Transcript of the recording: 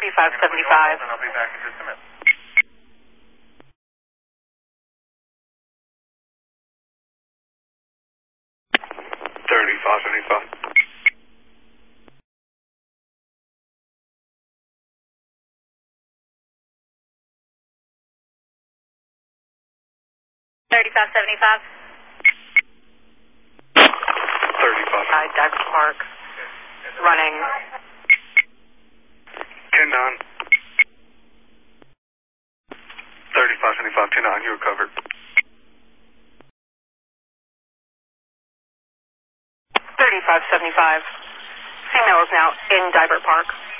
3575. And I'll be back in just a minute. 3575. 3575. 35. Diver Park. Running. 10-9. 3575, 10-9, you're covered. 3575. Female is now in Diver Park.